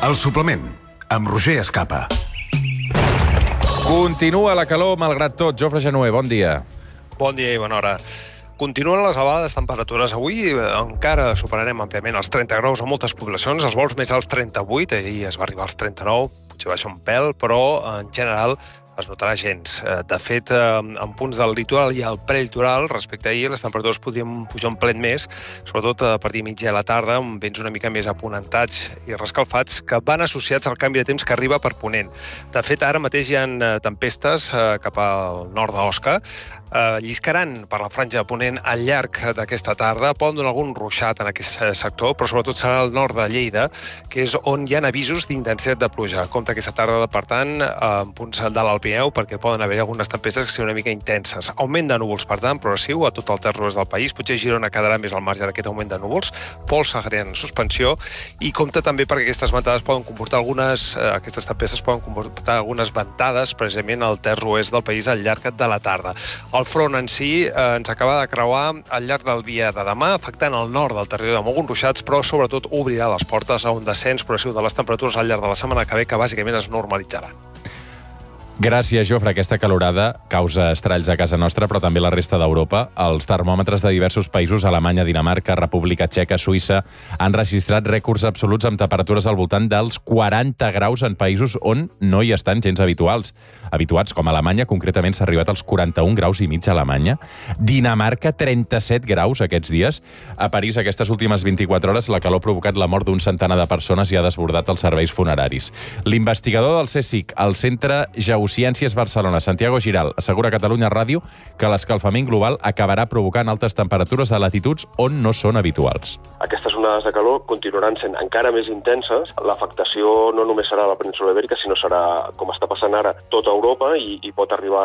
El suplement, amb Roger Escapa. Continua la calor, malgrat tot. Jofre Genuer, bon dia. Bon dia i bona hora. Continuen les elevades temperatures. Avui encara superarem àmpliament els 30 graus a moltes poblacions, els vols més als 38, ahir es va arribar als 39, potser baixa un pèl, però en general es notarà gens. De fet, en punts del litoral i al prelitoral, respecte a ahir, les temperatures podrien pujar un plet més, sobretot a partir de mitja a la tarda, amb vents una mica més aponentats i rescalfats, que van associats al canvi de temps que arriba per ponent. De fet, ara mateix hi ha tempestes cap al nord d'Osca, lliscaran per la franja de ponent al llarg d'aquesta tarda, poden donar algun ruixat en aquest sector, però sobretot serà al nord de Lleida, que és on hi ha avisos d'intensitat de pluja. Compte aquesta tarda, per tant, en punts de l'Alt Pirineu, perquè poden haver algunes tempestes que siguin una mica intenses. Augment de núvols, per tant, progressiu a tot el terç oest del país. Potser Girona quedarà més al marge d'aquest augment de núvols. Pols sahariana en suspensió. I compte també perquè aquestes ventades poden comportar aquestes tempestes poden comportar algunes ventades precisament al terç oest del país al llarg de la tarda. El front en si ens acaba de creuar al llarg del dia de demà, afectant el nord del territori amb alguns ruixats, però sobretot obrirà les portes a un descens progressiu de les temperatures al llarg de la setmana que ve, que bàsicament es normalitzaran. Gràcies, Jofre. Aquesta calorada causa estralls a casa nostra, però també a la resta d'Europa. Els termòmetres de diversos països, Alemanya, Dinamarca, República Txeca, Suïssa, han registrat rècords absoluts amb temperatures al voltant dels 40 graus en països on no hi estan gens habituats, com a Alemanya. Concretament s'ha arribat als 41 graus i mig a Alemanya. Dinamarca, 37 graus aquests dies. A París, aquestes últimes 24 hores, la calor ha provocat la mort d'un centenar de persones i ha desbordat els serveis funeraris. L'investigador del CSIC, al Centre Geociències Barcelona, Santiago Giral, assegura a Catalunya Ràdio que l'escalfament global acabarà provocant altes temperatures a latituds on no són habituals. Aquestes onades de calor continuaran sent encara més intenses. L'afectació no només serà a la península Ibèrica, sinó serà, com està passant ara, tota Europa i pot arribar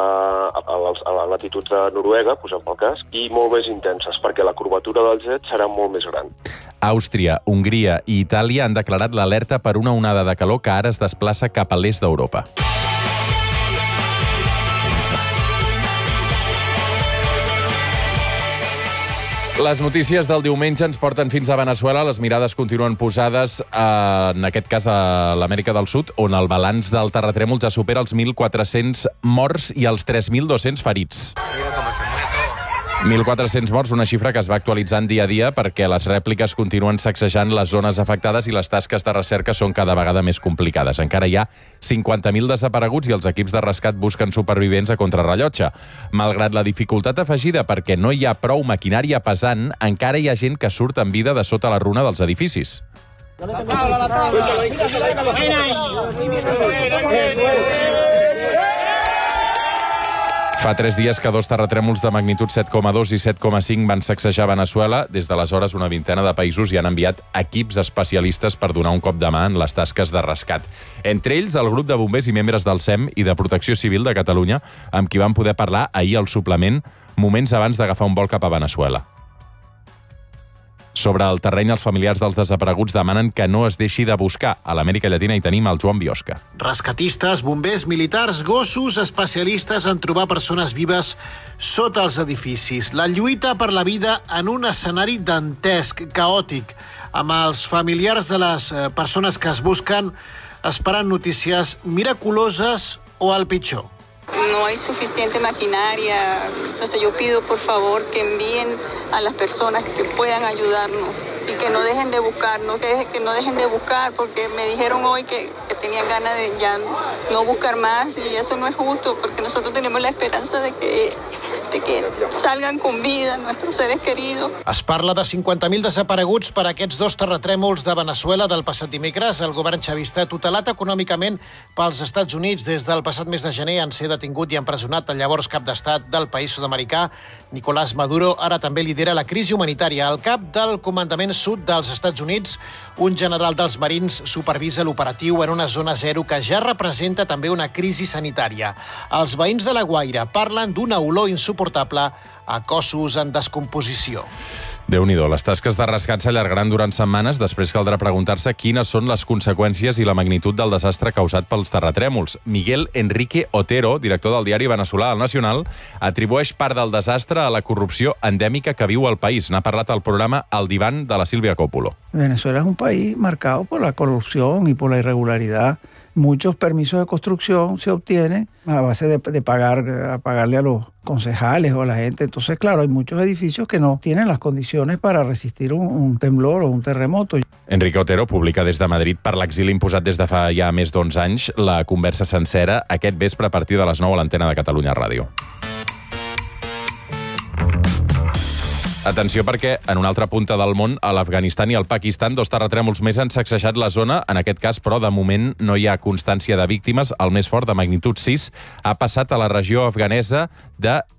a la latitud de Noruega, posem pel cas, i molt més intenses, perquè la curvatura del jet serà molt més gran. Àustria, Hongria i Itàlia han declarat l'alerta per una onada de calor que ara es desplaça cap a l'est d'Europa. Les notícies del diumenge ens porten fins a Veneçuela. Les mirades continuen posades, en aquest cas, a l'Amèrica del Sud, on el balanç del terratrèmol ja supera els 1.400 morts i els 3.200 ferits. 1.400 morts, una xifra que es va actualitzant dia a dia perquè les rèpliques continuen sacsejant les zones afectades i les tasques de recerca són cada vegada més complicades. Encara hi ha 50.000 desapareguts i els equips de rescat busquen supervivents a contrarrellotge. Malgrat la dificultat afegida perquè no hi ha prou maquinària pesant, encara hi ha gent que surt en vida de sota la runa dels edificis. Fa 3 dies que 2 terratrèmols de magnitud 7,2 i 7,5 van sacsejar Veneçuela. Des d'aleshores, una vintena de països hi han enviat equips especialistes per donar un cop de mà en les tasques de rescat. Entre ells, el grup de bombers i membres del SEM i de Protecció Civil de Catalunya, amb qui vam poder parlar ahir al suplement, moments abans d'agafar un vol cap a Veneçuela. Sobre el terreny, els familiars dels desapareguts demanen que no es deixi de buscar. A l'Amèrica Llatina hi tenim el Joan Biosca. Rescatistes, bombers, militars, gossos, especialistes en trobar persones vives sota els edificis. La lluita per la vida en un escenari dantesc, caòtic, amb els familiars de les persones que es busquen esperant notícies miraculoses o al pitjor. No hay suficiente maquinaria. Entonces yo pido por favor que envíen a las personas que puedan ayudarnos y que no dejen de buscarnos, que no dejen de buscar, porque me dijeron hoy que tenían ganas de ya no buscar más y eso no es justo, porque nosotros tenemos la esperanza de que salgan con vida nuestros seres queridos. Es parla de 50.000 desapareguts per aquests 2 terratrèmols de Veneçuela del passat dimecres. El govern xavista, tutelat econòmicament pels Estats Units des del passat mes de gener, en ser detingut i empresonat el llavors cap d'estat del país sud-americà, Nicolás Maduro, ara també lidera la crisi humanitària. Al cap del comandament sud dels Estats Units, un general dels Marins supervisa l'operatiu en una zona zero que ja representa també una crisi sanitària. Els veïns de La Guaira parlen d'una olor insuportable a cossos en descomposició. Déu-n'hi-do, les tasques de rescat s'allargaran durant setmanes, després caldrà preguntar-se quines són les conseqüències i la magnitud del desastre causat pels terratrèmols. Miguel Enrique Otero, director del diari veneçolà El Nacional, atribueix part del desastre a la corrupció endèmica que viu el país. N'ha parlat al programa El Diván de la Silvia Coppola. Venezuela es un país marcado por la corrupción y por la irregularidad. Muchos permisos de construcción se obtienen a base de pagarle a los concejales o a la gente. Entonces, claro, hay muchos edificios que no tienen las condiciones para resistir un temblor o un terremoto. Enrique Otero publica des de Madrid per l'exili imposat des de fa ja més d'11 anys. La conversa sencera aquest vespre a partir de les 9 a l'antena de Catalunya Ràdio. Atenció perquè en una altra punta del món, a l'Afganistan i al Pakistan, 2 terratrèmols més han sacsejat la zona. En aquest cas, però, de moment no hi ha constància de víctimes. El més fort, de magnitud 6, ha passat a la regió afganesa de